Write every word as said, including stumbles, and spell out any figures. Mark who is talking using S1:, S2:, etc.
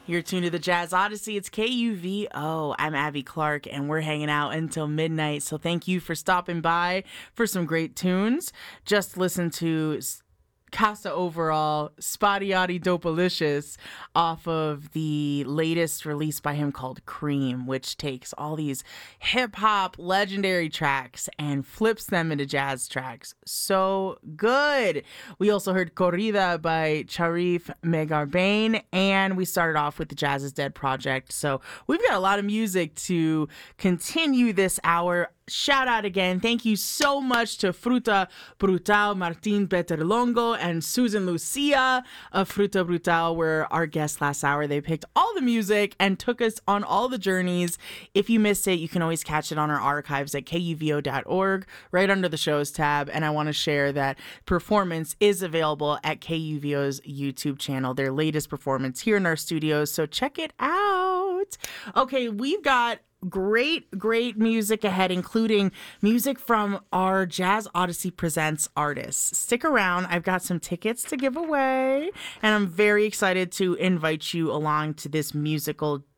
S1: You're tuned to the Jazz Odyssey. It's K U V O. I'm Abby Clark, and we're hanging out until midnight. So thank you for stopping by for some great tunes. Just listen to Casa Overall, Spadiati Dopalicious off of the latest release by him called Cream, which takes all these hip-hop legendary tracks and flips them into jazz tracks. So good. We also heard Corrida by Charif Megarbain, and we started off with the Jazz is Dead project. So we've got a lot of music to continue this hour. Shout out again. Thank you so much to Fruta Brutal, Martin Peterlongo, and Susan Lucia of Fruta Brutal were our guests last hour. They picked all the music and took us on all the journeys. If you missed it, you can always catch it on our archives at K U V O dot org, right under the shows tab. And I want to share that performance is available at K U V O's YouTube channel, their latest performance here in our studios. So check it out. Okay, we've got great, great music ahead, including music from our Jazz Odyssey Presents artists. Stick around. I've got some tickets to give away, and I'm very excited to invite you along to this musical